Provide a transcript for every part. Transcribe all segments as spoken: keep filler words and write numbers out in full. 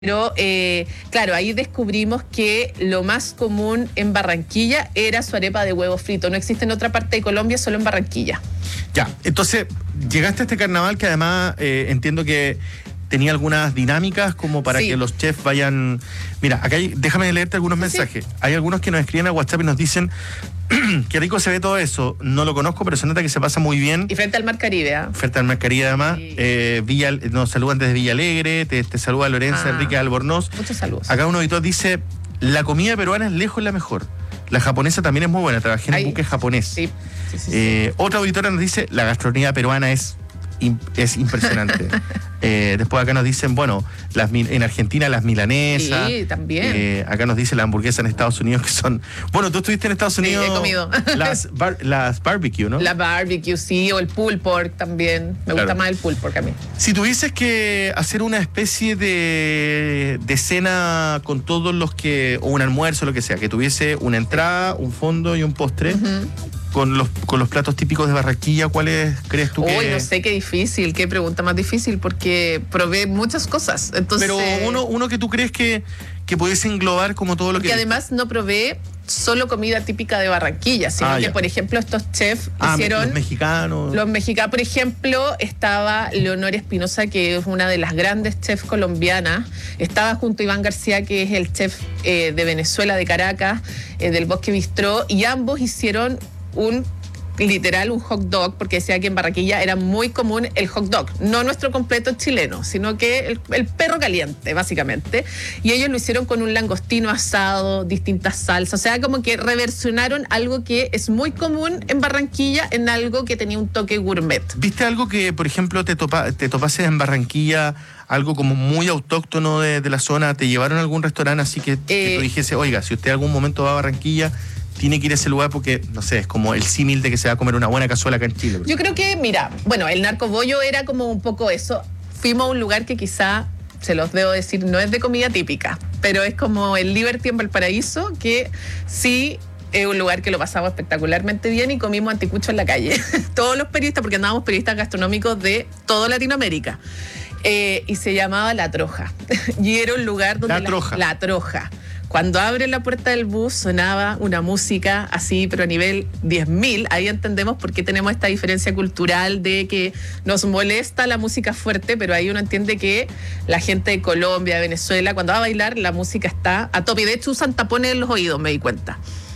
Pero, eh, claro, ahí descubrimos que lo más común en Barranquilla era su arepa de huevo frito. No existe en otra parte de Colombia, solo en Barranquilla. Ya, entonces, llegaste a este carnaval que además eh, entiendo que tenía algunas dinámicas como para sí. que los chefs vayan... Mira, acá hay, déjame leerte algunos sí, mensajes. Sí. Hay algunos que nos escriben a WhatsApp y nos dicen... Qué rico se ve todo eso. No lo conozco, pero se nota que se pasa muy bien. Y frente al Mar Caribe, ¿eh? Frente al Mar Caribe, además. Sí. Eh, Villa, nos saludan desde Villa Alegre. Te, te saluda Lorenza ah, Enrique Albornoz. Muchos saludos. Acá un auditor dice: la comida peruana es lejos la mejor. La japonesa también es muy buena. Trabajé en Ay, un buque japonés. Sí. Sí, sí, eh, sí. Otra auditora nos dice: la gastronomía peruana es es impresionante. eh, después acá nos dicen, bueno, las, en Argentina las milanesas. Sí, también. Eh, acá nos dicen las hamburguesas en Estados Unidos que son... Bueno, tú estuviste en Estados Unidos. Sí, he comido. Las, bar, las barbecue, ¿no? La barbecue, sí, o el pulled pork también. Me claro. gusta más el pulled pork a mí. Si tuvieses que hacer una especie de, de cena con todos los que... o un almuerzo, lo que sea, que tuviese una entrada, un fondo y un postre... Uh-huh. Con los, con los platos típicos de Barranquilla, ¿cuáles crees tú que...? Uy, no sé, qué difícil, qué pregunta más difícil, porque probé muchas cosas, entonces... Pero uno, uno que tú crees que, que pudiese englobar como todo lo que... Que además no probé solo comida típica de Barranquilla, sino ah, que, por ejemplo, estos chefs ah, hicieron... los mexicanos. Los mexicanos, por ejemplo, estaba Leonor Espinosa, que es una de las grandes chefs colombianas. Estaba junto a Iván García, que es el chef eh, de Venezuela, de Caracas, eh, del Bosque Bistró, y ambos hicieron... un literal un hot dog, porque decía que en Barranquilla era muy común el hot dog, no nuestro completo chileno, sino que el, el perro caliente, básicamente, y ellos lo hicieron con un langostino asado, distintas salsas, o sea, como que reversionaron algo que es muy común en Barranquilla en algo que tenía un toque gourmet. ¿Viste algo que, por ejemplo, te, topa, te topases en Barranquilla, algo como muy autóctono de, de la zona? ¿Te llevaron a algún restaurante así que, eh, que tú dijese, oiga, si usted en algún momento va a Barranquilla, tiene que ir a ese lugar porque, no sé, es como el símil de que se va a comer una buena cazuela acá en Chile? Yo creo que, mira, bueno, el narcobollo era como un poco eso. Fuimos a un lugar que quizá, se los debo decir, no es de comida típica, pero es como el Liberty en Valparaíso, que sí es un lugar que lo pasamos espectacularmente bien y comimos anticucho en la calle. Todos los periodistas, porque andábamos periodistas gastronómicos de toda Latinoamérica. Eh, y se llamaba La Troja. Y era un lugar donde... La Troja. La, la Troja. Cuando abre la puerta del bus sonaba una música así, pero a nivel diez mil. Ahí entendemos por qué tenemos esta diferencia cultural de que nos molesta la música fuerte, pero ahí uno entiende que la gente de Colombia, de Venezuela, cuando va a bailar, la música está a tope. De hecho, usan tapones en los oídos, me di cuenta.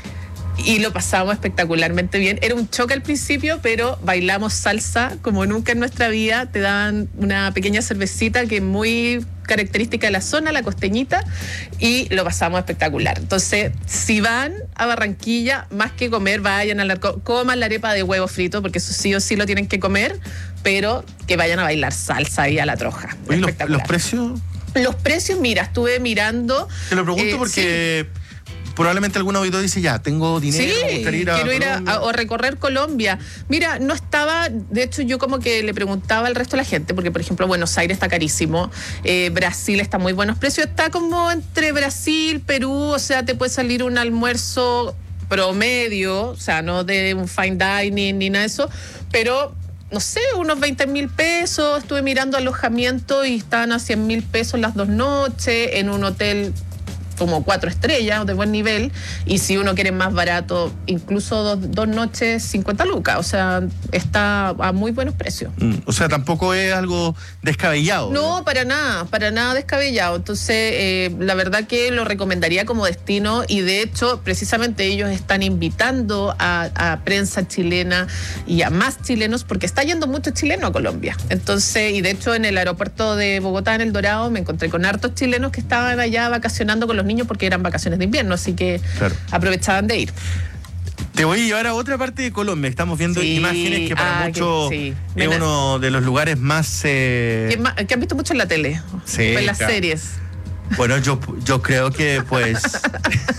Y lo pasamos espectacularmente bien. Era un choque al principio, pero bailamos salsa como nunca en nuestra vida. Te daban una pequeña cervecita que es muy característica de la zona, la costeñita, y lo pasamos espectacular. Entonces, si van a Barranquilla, más que comer, vayan a la, coman la arepa de huevo frito, porque eso sí o sí lo tienen que comer, pero que vayan a bailar salsa ahí a La Troja. Oye, ¿los, ¿los precios? Los precios, mira, estuve mirando... Te lo pregunto eh, porque... Sí. Probablemente algún auditor dice, ya, tengo dinero, sí, me gustaría ir a quiero ir a, a, o recorrer Colombia. Mira, no estaba, de hecho yo como que le preguntaba al resto de la gente, porque por ejemplo Buenos Aires está carísimo, eh, Brasil está a muy buenos precios, está como entre Brasil, Perú, o sea, te puede salir un almuerzo promedio, o sea, no de un fine dining ni nada de eso, pero... no sé, unos veinte mil pesos, estuve mirando alojamiento y estaban a cien mil pesos las dos noches, en un hotel como cuatro estrellas de buen nivel, y si uno quiere más barato, incluso dos, dos noches, cincuenta lucas, o sea, está a muy buenos precios. Mm, o sea, tampoco es algo descabellado. No, ¿no? para nada, para nada descabellado. Entonces, eh, la verdad que lo recomendaría como destino, y de hecho, precisamente ellos están invitando a, a prensa chilena y a más chilenos, porque está yendo mucho chileno a Colombia. Entonces, y de hecho, en el aeropuerto de Bogotá, en El Dorado, me encontré con hartos chilenos que estaban allá vacacionando con los niños porque eran vacaciones de invierno, así que claro, aprovechaban de ir. Te voy a llevar a otra parte de Colombia. Estamos viendo sí, imágenes que para ah, muchos sí. es Ven uno de los lugares más... Eh... Que, más, que han visto mucho en la tele, sí, en las claro. series. Bueno, yo, yo creo que pues...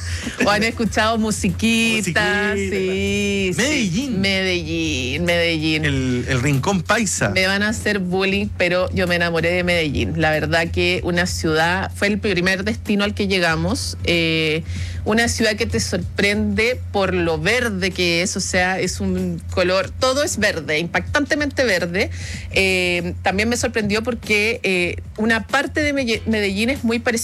O han escuchado musiquita. Musiquita. Sí, Medellín. Sí. Medellín, Medellín. El, el rincón paisa. Me van a hacer bullying, pero yo me enamoré de Medellín. La verdad que una ciudad, fue el primer destino al que llegamos. Eh, una ciudad que te sorprende por lo verde que es, o sea, es un color, todo es verde, impactantemente verde. Eh, también me sorprendió porque eh, una parte de Medellín es muy parecida